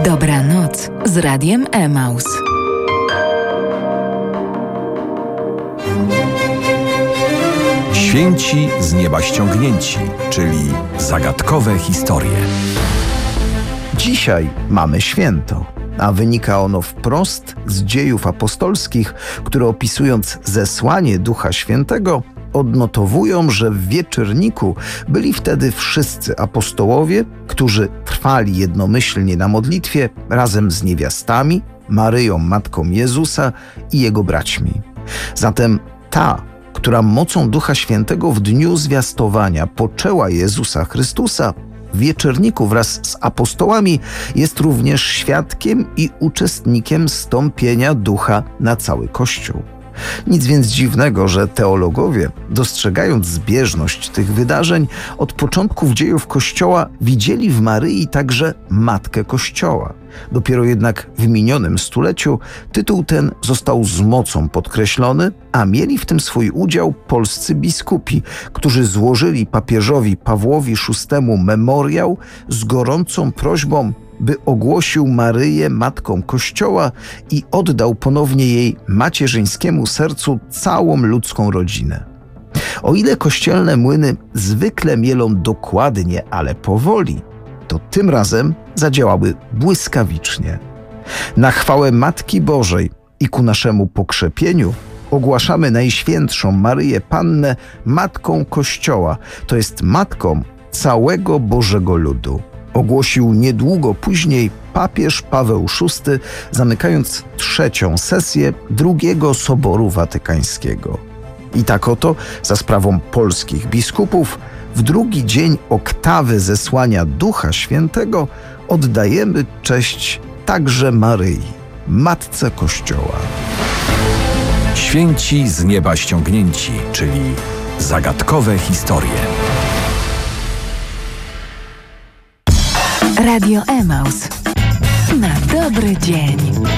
Dobranoc z Radiem Emaus. Święci z nieba ściągnięci, czyli zagadkowe historie. Dzisiaj mamy święto, a wynika ono wprost z Dziejów Apostolskich, które opisując zesłanie Ducha Świętego, odnotowują, że w wieczorniku byli wtedy wszyscy apostołowie, którzy trwali jednomyślnie na modlitwie razem z niewiastami, Maryją, matką Jezusa i jego braćmi. Zatem ta, która mocą Ducha Świętego w dniu zwiastowania poczęła Jezusa Chrystusa, w wieczorniku wraz z apostołami jest również świadkiem i uczestnikiem zstąpienia Ducha na cały Kościół. Nic więc dziwnego, że teologowie, dostrzegając zbieżność tych wydarzeń, od początków dziejów Kościoła widzieli w Maryi także Matkę Kościoła. Dopiero jednak w minionym stuleciu tytuł ten został z mocą podkreślony, a mieli w tym swój udział polscy biskupi, którzy złożyli papieżowi Pawłowi VI memoriał z gorącą prośbą, by ogłosił Maryję Matką Kościoła i oddał ponownie jej macierzyńskiemu sercu całą ludzką rodzinę. O ile kościelne młyny zwykle mielą dokładnie, ale powoli, to tym razem zadziałały błyskawicznie. Na chwałę Matki Bożej i ku naszemu pokrzepieniu ogłaszamy Najświętszą Maryję Pannę Matką Kościoła, to jest matką całego Bożego ludu. Ogłosił niedługo później papież Paweł VI, zamykając trzecią sesję II Soboru Watykańskiego. I tak oto, za sprawą polskich biskupów, w drugi dzień oktawy zesłania Ducha Świętego oddajemy cześć także Maryi, Matce Kościoła. Święci z nieba ściągnięci, czyli zagadkowe historie. Radio Emaus. Na dobry dzień.